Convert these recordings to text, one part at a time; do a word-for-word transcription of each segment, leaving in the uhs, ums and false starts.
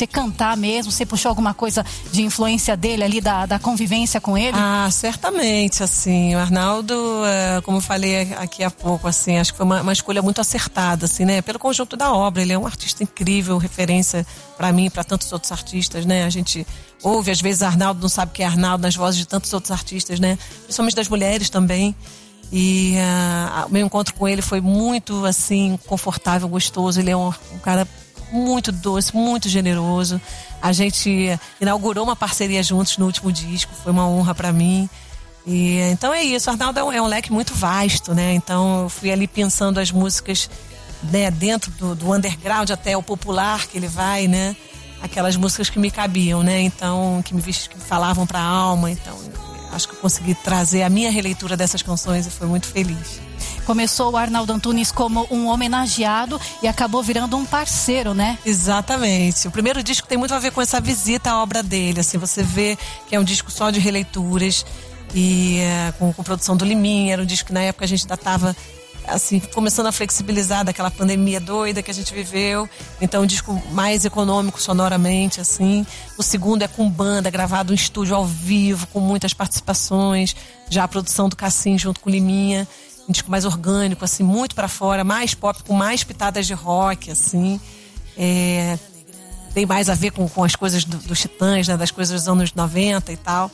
você cantar mesmo? Você puxou alguma coisa de influência dele ali, da, da convivência com ele? Ah, certamente, assim, o Arnaldo, como eu falei aqui há pouco, assim, acho que foi uma, uma escolha muito acertada, assim, né, pelo conjunto da obra. Ele é um artista incrível, referência para mim e para tantos outros artistas, né, a gente ouve, às vezes, Arnaldo não sabe o que é Arnaldo nas vozes de tantos outros artistas, né, principalmente das mulheres também. E uh, o meu encontro com ele foi muito, assim, confortável, gostoso. Ele é um, um cara muito doce, muito generoso. A gente inaugurou uma parceria juntos no último disco, foi uma honra para mim. E então é isso, o Arnaldo é um, é um leque muito vasto, né? Então eu fui ali pensando as músicas, né, dentro do, do underground até o popular que ele vai, né? Aquelas músicas que me cabiam, né? Então, que me, que me falavam pra alma, então... Acho que eu consegui trazer a minha releitura dessas canções e foi muito feliz. Começou o Arnaldo Antunes como um homenageado e acabou virando um parceiro, né? Exatamente. O primeiro disco tem muito a ver com essa visita à obra dele. Assim, você vê que é um disco só de releituras e é, com, com produção do Liminha. Era um disco que na época a gente ainda estava assim, começando a flexibilizar daquela pandemia doida que a gente viveu. Então, um disco mais econômico sonoramente, assim. O segundo é com banda, gravado em estúdio ao vivo, com muitas participações. Já a produção do Cassim junto com o Liminha. Um disco mais orgânico, assim, muito pra fora, mais pop, com mais pitadas de rock, assim. É, tem mais a ver com, com as coisas do, dos Titãs, né, das coisas dos anos noventa e tal.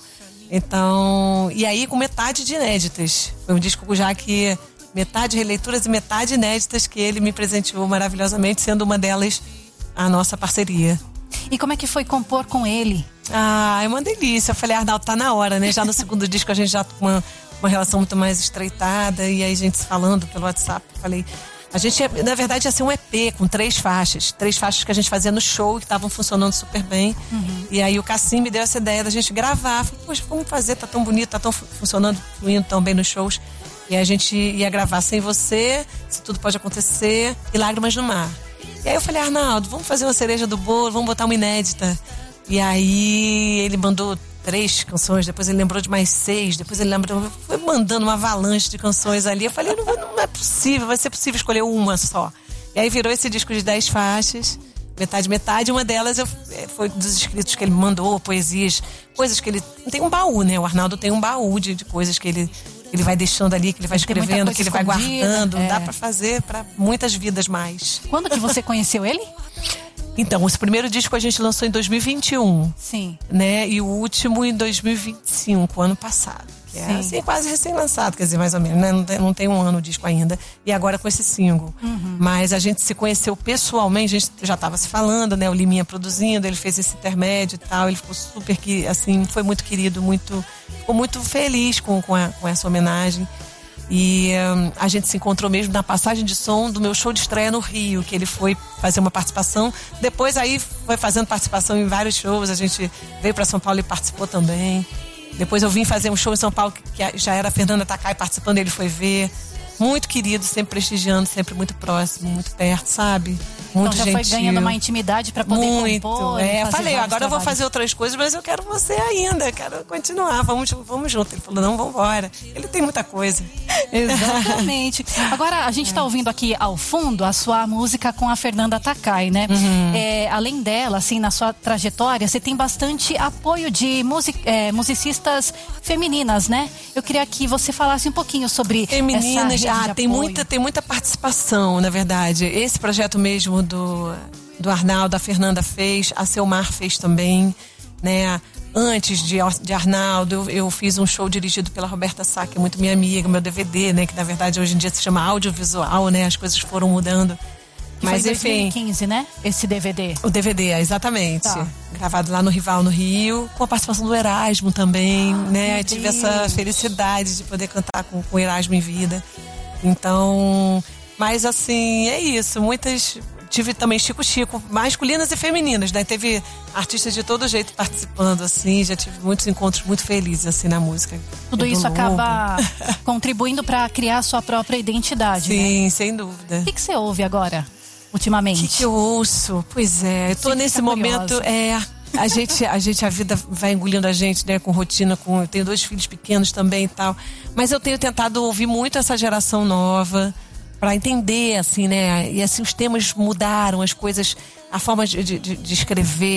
Então, e aí com metade de inéditas. Foi um disco já que... metade releituras e metade inéditas que ele me presenteou maravilhosamente, sendo uma delas a nossa parceria. E como é que foi compor com ele? Ah, é uma delícia. Eu falei, Arnaldo, tá na hora, né? Já no segundo disco a gente já com uma, uma relação muito mais estreitada, e aí a gente se falando pelo WhatsApp, eu falei... A gente, na verdade, ia ser um E P com três faixas. Três faixas que a gente fazia no show, que estavam funcionando super bem. Uhum. E aí o Cassim me deu essa ideia da gente gravar. Falei, poxa, vamos fazer, tá tão bonito, tá tão funcionando, fluindo tão bem nos shows. E a gente ia gravar Sem Você, Se Tudo Pode Acontecer e Lágrimas no Mar. E aí eu falei, Arnaldo, vamos fazer uma cereja do bolo, vamos botar uma inédita. E aí ele mandou três canções, depois ele lembrou de mais seis, depois ele lembrou, foi mandando uma avalanche de canções ali. Eu falei, não, não é possível, vai ser possível escolher uma só. E aí virou esse disco de dez faixas, metade, metade. Uma delas eu, foi dos escritos que ele me mandou, poesias, coisas que ele... Tem um baú, né? O Arnaldo tem um baú de, de coisas que ele... ele vai deixando ali, que ele vai escrevendo, que ele vai guardando. É. Dá pra fazer pra muitas vidas mais. Quando que você conheceu ele? Então, esse primeiro disco a gente lançou em dois mil e vinte e um. Sim. Né? E o último em dois mil e vinte e cinco, ano passado. Que é assim, quase recém-lançado, quer dizer, mais ou menos, né? Não tem, não tem um ano o disco ainda. E agora com esse single. Uhum. Mas a gente se conheceu pessoalmente, a gente já estava se falando, né? O Liminha produzindo, ele fez esse intermédio e tal. Ele ficou super, assim, foi muito querido, muito, ficou muito feliz com, com, a, com essa homenagem. E um, a gente se encontrou mesmo na passagem de som do meu show de estreia no Rio, que ele foi fazer uma participação. Depois aí foi fazendo participação em vários shows. A gente veio para São Paulo e participou também. Depois eu vim fazer um show em São Paulo que já era a Fernanda Takai participando, ele foi ver. Muito querido, sempre prestigiando, sempre muito próximo, muito perto, sabe? Muito então já gentil. Foi ganhando uma intimidade para poder muito, compor. É, eu falei, agora trabalhos. eu vou fazer outras coisas, mas eu quero você ainda, quero continuar, vamos, vamos junto. Ele falou, não, vamos embora. Ele tem muita coisa. Exatamente. Agora, a gente está ouvindo aqui ao fundo a sua música com a Fernanda Takai, né? Uhum. É, além dela, assim, na sua trajetória, você tem bastante apoio de music, é, musicistas femininas, né? Eu queria que você falasse um pouquinho sobre femininas, essa ah, tem muita, tem muita participação, na verdade. Esse projeto mesmo do, do Arnaldo, a Fernanda fez, a Selmar fez também, né? Antes de, de Arnaldo, eu, eu fiz um show dirigido pela Roberta Sá, que é muito minha amiga, meu D V D, né? Que na verdade hoje em dia se chama audiovisual, né? As coisas foram mudando. Que Mas foi em enfim. dois mil e quinze, né? Esse D V D. O D V D, exatamente. Tá. Gravado lá no Rival, no Rio, com a participação do Erasmo também, ah, né? Tive Deus. essa felicidade de poder cantar com, com o Erasmo em vida. Então, mas assim, é isso. Muitas. Tive também Chico Chico, masculinas e femininas, né? Teve artistas de todo jeito participando, assim. Já tive muitos encontros muito felizes, assim, na música. Tudo isso Lobo. acaba contribuindo para criar a sua própria identidade, Sim, né? sem dúvida. O que, que você ouve agora, ultimamente? O que, que eu ouço? Pois é, eu tô nesse momento, é... A gente, a gente, a vida vai engolindo a gente, né? Com rotina, com... Eu tenho dois filhos pequenos também e tal. Mas eu tenho tentado ouvir muito essa geração nova, para entender, assim, né? E assim, os temas mudaram, as coisas, a forma de, de, de escrever.